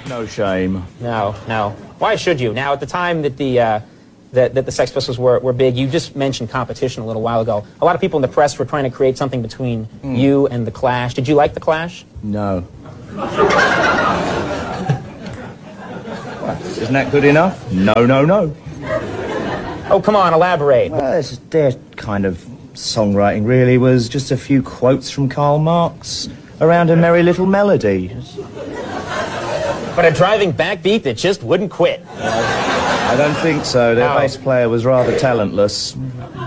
No shame. No, no. Why should you? Now, at the time that the Sex Pistols were big, you just mentioned competition a little while ago. A lot of people in the press were trying to create something between you and The Clash. Did you like The Clash? No. Isn't that good enough? No, no, no. Oh, come on, elaborate. Well, their kind of songwriting really was just a few quotes from Karl Marx around a merry little melody. But a driving backbeat that just wouldn't quit. I don't think so. Their bass player was rather talentless.